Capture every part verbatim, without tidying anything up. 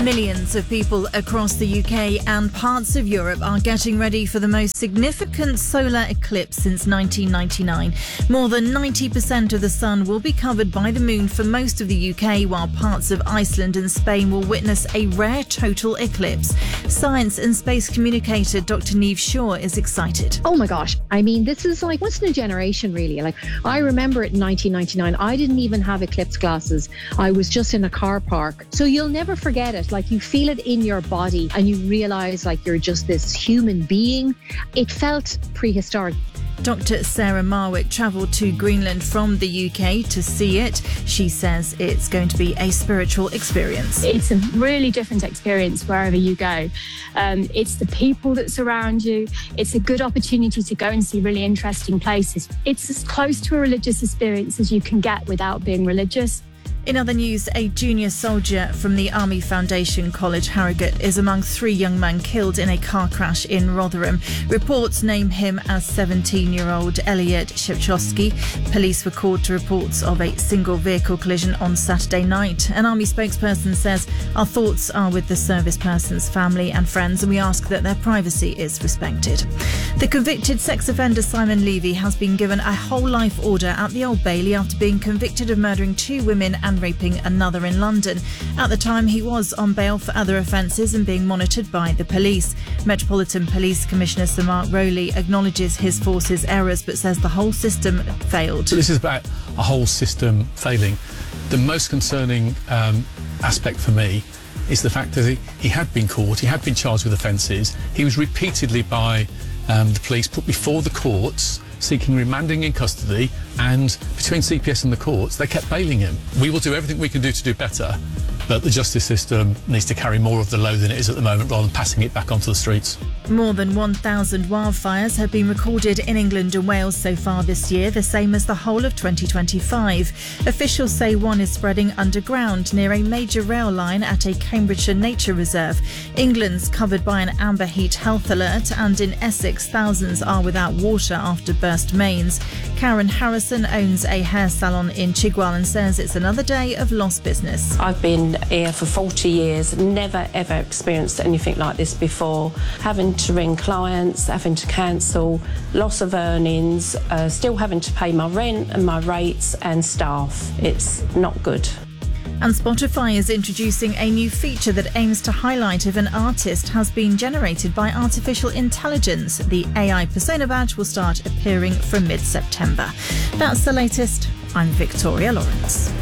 Millions of people across the U K and parts of Europe are getting ready for the most significant solar eclipse since nineteen ninety-nine. More than ninety percent of the sun will be covered by the moon for most of the U K, while parts of Iceland and Spain will witness a rare total eclipse. Science and space communicator Doctor Niamh Shaw is excited. Oh my gosh. I mean, this is like once in a generation, really. Like, I remember it in nineteen ninety-nine. I didn't even have eclipse glasses. I was just in a car park. So you'll never forget it. Like, you feel it in your body and you realise like you're just this human being. It felt prehistoric. Doctor Sarah Marwick travelled to Greenland from the U K to see it. She says it's going to be a spiritual experience. It's a really different experience wherever you go. Um, it's the people that surround you. It's a good opportunity to go and see really interesting places. It's as close to a religious experience as you can get without being religious. In other news, a junior soldier from the Army Foundation College Harrogate is among three young men killed in a car crash in Rotherham. Reports name him as seventeen-year-old Elliot Shepchowski. Police were called to reports of a single vehicle collision on Saturday night. An Army spokesperson says, "Our thoughts are with the service person's family and friends, and we ask that their privacy is respected." The convicted sex offender Simon Levy has been given a whole life order at the Old Bailey after being convicted of murdering two women and and raping another in London. At the time, he was on bail for other offences and being monitored by the police. Metropolitan Police Commissioner Sir Mark Rowley acknowledges his force's errors but says the whole system failed. So this is about a whole system failing. The most concerning um, aspect for me is the fact that he, he had been caught, he had been charged with offences. He was repeatedly by um, the police put before the courts, seeking remanding in custody, and between C P S and the courts, they kept bailing him. We will do everything we can do to do better, but the justice system needs to carry more of the load than it is at the moment rather than passing it back onto the streets. More than one thousand wildfires have been recorded in England and Wales so far this year, the same as the whole of twenty twenty-five. Officials say one is spreading underground near a major rail line at a Cambridgeshire nature reserve. England's covered by an amber heat health alert, and in Essex, thousands are without water after burst mains. Karen Harrison owns a hair salon in Chigwell and says it's another day of lost business. I've been here for forty years, never ever experienced anything like this before. Having to ring clients, having to cancel, loss of earnings, uh, still having to pay my rent and my rates and staff. It's not good. And Spotify is introducing a new feature that aims to highlight if an artist has been generated by artificial intelligence. The A I persona badge will start appearing from mid-September. That's the latest. I'm Victoria Lawrence.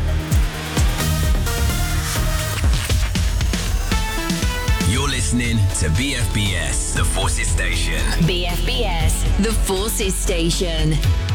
You're listening to B F B S, The Forces Station. B F B S, The Forces Station.